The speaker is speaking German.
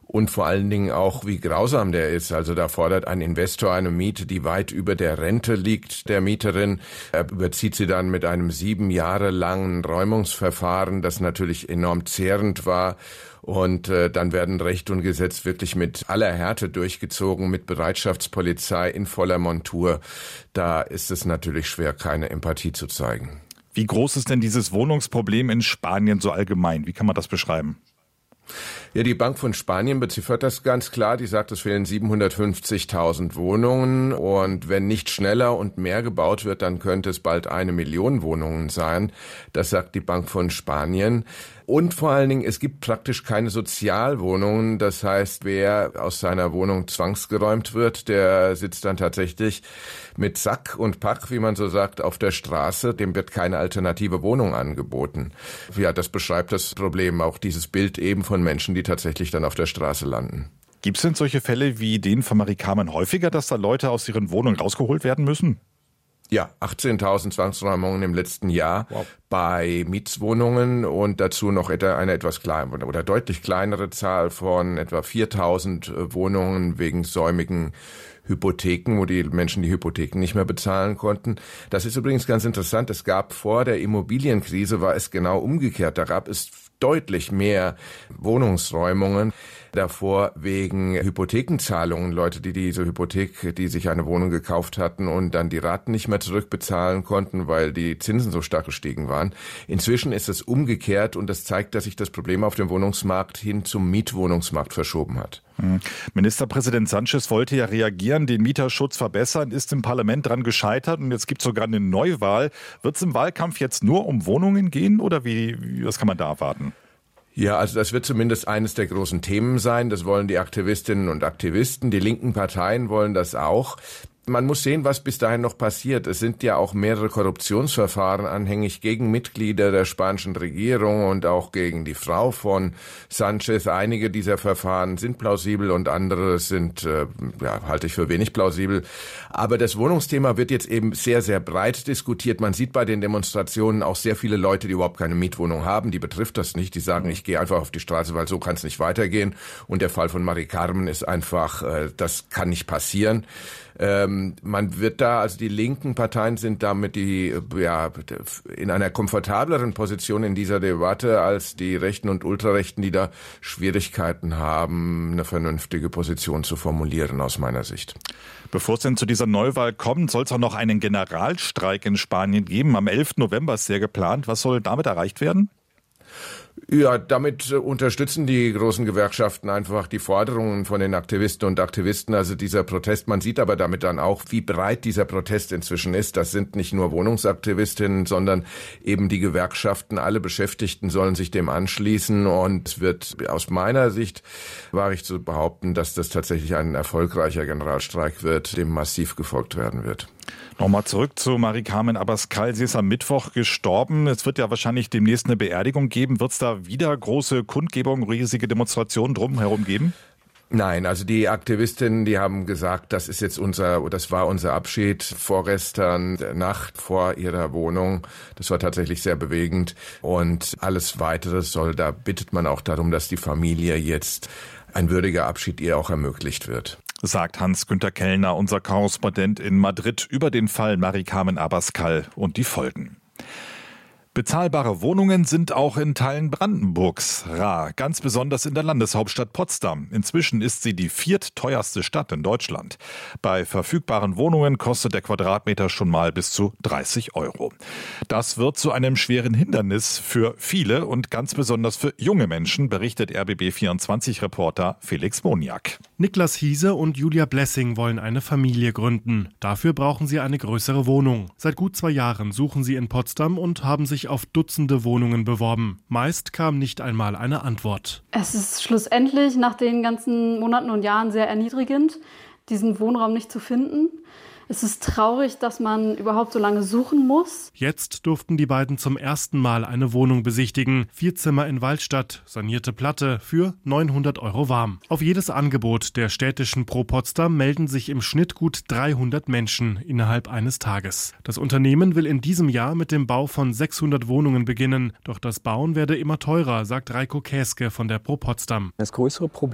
und vor allen Dingen auch, wie grausam der ist. Also da fordert ein Investor eine Miete, die weit über der Rente liegt der Mieterin. Er überzieht sie dann mit einem 7 Jahre langen Räumungsverfahren, das natürlich enorm zehrend war. Und dann werden Recht und Gesetz wirklich mit aller Härte durchgezogen, mit Bereitschaftspolizei in voller Montur. Da ist es natürlich schwer, keine Empathie zu zeigen. Wie groß ist denn dieses Wohnungsproblem in Spanien so allgemein? Wie kann man das beschreiben? Ja, die Bank von Spanien beziffert das ganz klar. Die sagt, es fehlen 750.000 Wohnungen. Und wenn nicht schneller und mehr gebaut wird, dann könnte es bald 1 Million Wohnungen sein. Das sagt die Bank von Spanien. Und vor allen Dingen, es gibt praktisch keine Sozialwohnungen. Das heißt, wer aus seiner Wohnung zwangsgeräumt wird, der sitzt dann tatsächlich mit Sack und Pack, wie man so sagt, auf der Straße. Dem wird keine alternative Wohnung angeboten. Ja, das beschreibt das Problem, auch dieses Bild eben von Menschen, die tatsächlich dann auf der Straße landen. Gibt es denn solche Fälle wie den von Marie Carmen häufiger, dass da Leute aus ihren Wohnungen rausgeholt werden müssen? Ja, 18.000 Zwangsräumungen im letzten Jahr. Wow. Bei Mietswohnungen und dazu noch eine etwas kleine oder deutlich kleinere Zahl von etwa 4.000 Wohnungen wegen säumigen Hypotheken, wo die Menschen die Hypotheken nicht mehr bezahlen konnten. Das ist übrigens ganz interessant. Es gab vor der Immobilienkrise, war es genau umgekehrt. Da gab es deutlich mehr Wohnungsräumungen. Davor wegen Hypothekenzahlungen, Leute, die diese Hypothek, die sich eine Wohnung gekauft hatten und dann die Raten nicht mehr zurückbezahlen konnten, weil die Zinsen so stark gestiegen waren. Inzwischen ist es umgekehrt und das zeigt, dass sich das Problem auf dem Wohnungsmarkt hin zum Mietwohnungsmarkt verschoben hat. Ministerpräsident Sánchez wollte ja reagieren, den Mieterschutz verbessern, ist im Parlament dran gescheitert und jetzt gibt es sogar eine Neuwahl. Wird es im Wahlkampf jetzt nur um Wohnungen gehen oder was kann man da erwarten? Ja, also das wird zumindest eines der großen Themen sein. Das wollen die Aktivistinnen und Aktivisten. Die linken Parteien wollen das auch. Man muss sehen, was bis dahin noch passiert. Es sind ja auch mehrere Korruptionsverfahren anhängig gegen Mitglieder der spanischen Regierung und auch gegen die Frau von Sánchez. Einige dieser Verfahren sind plausibel und andere sind, halte ich für wenig plausibel. Aber das Wohnungsthema wird jetzt eben sehr, sehr breit diskutiert. Man sieht bei den Demonstrationen auch sehr viele Leute, die überhaupt keine Mietwohnung haben. Die betrifft das nicht. Die sagen, ich gehe einfach auf die Straße, weil so kann es nicht weitergehen. Und der Fall von Marie Carmen ist einfach, das kann nicht passieren. Man wird da, also die linken Parteien sind damit in einer komfortableren Position in dieser Debatte als die Rechten und Ultrarechten, die da Schwierigkeiten haben, eine vernünftige Position zu formulieren, aus meiner Sicht. Bevor es denn zu dieser Neuwahl kommt, soll es auch noch einen Generalstreik in Spanien geben. Am 11. November ist der geplant. Was soll damit erreicht werden? Ja, damit unterstützen die großen Gewerkschaften einfach die Forderungen von den Aktivisten und Aktivisten. Also dieser Protest, man sieht aber damit dann auch, wie breit dieser Protest inzwischen ist. Das sind nicht nur Wohnungsaktivistinnen, sondern eben die Gewerkschaften. Alle Beschäftigten sollen sich dem anschließen. Und es wird aus meiner Sicht, wage ich zu behaupten, dass das tatsächlich ein erfolgreicher Generalstreik wird, dem massiv gefolgt werden wird. Nochmal zurück zu Marie Carmen Abascal. Sie ist am Mittwoch gestorben. Es wird ja wahrscheinlich demnächst eine Beerdigung geben. Wird es da wieder große Kundgebungen, riesige Demonstrationen drumherum geben? Nein, also die Aktivistinnen, die haben gesagt, das war unser Abschied vorgestern Nacht vor ihrer Wohnung. Das war tatsächlich sehr bewegend. Und alles Weitere da bittet man auch darum, dass die Familie jetzt ein würdiger Abschied ihr auch ermöglicht wird. Sagt Hans-Günter Kellner, unser Korrespondent in Madrid, über den Fall Marie Carmen Abascal und die Folgen. Bezahlbare Wohnungen sind auch in Teilen Brandenburgs rar, ganz besonders in der Landeshauptstadt Potsdam. Inzwischen ist sie die viertteuerste Stadt in Deutschland. Bei verfügbaren Wohnungen kostet der Quadratmeter schon mal bis zu 30 €. Das wird zu einem schweren Hindernis für viele und ganz besonders für junge Menschen, berichtet RBB24-Reporter Felix Moniak. Niklas Hiese und Julia Blessing wollen eine Familie gründen. Dafür brauchen sie eine größere Wohnung. Seit gut 2 Jahren suchen sie in Potsdam und haben sich auf Dutzende Wohnungen beworben. Meist kam nicht einmal eine Antwort. Es ist schlussendlich nach den ganzen Monaten und Jahren sehr erniedrigend, diesen Wohnraum nicht zu finden. Es ist traurig, dass man überhaupt so lange suchen muss. Jetzt durften die beiden zum ersten Mal eine Wohnung besichtigen. 4 Zimmer in Waldstadt, sanierte Platte für 900 € warm. Auf jedes Angebot der städtischen Pro Potsdam melden sich im Schnitt gut 300 Menschen innerhalb eines Tages. Das Unternehmen will in diesem Jahr mit dem Bau von 600 Wohnungen beginnen. Doch das Bauen werde immer teurer, sagt Reiko Käske von der Pro Potsdam. Das größere Problem